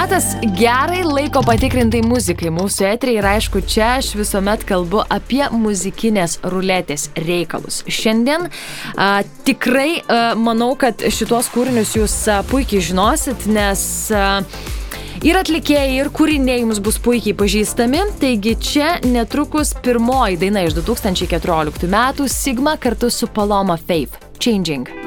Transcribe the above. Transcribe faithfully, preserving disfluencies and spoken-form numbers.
Metas gerai laiko patikrintai muzikai mūsų eteryje ir aišku, čia aš visuomet kalbu apie muzikinės ruletės reikalus. Šiandien a, tikrai a, manau, kad šitos kūrinius jūs a, puikiai žinosit, nes a, ir atlikėjai, ir kūriniai jums bus puikiai pažįstami. Taigi čia netrukus pirmoji daina iš du tūkstančiai keturioliktų metų Sigma kartu su Paloma Faith. Changing.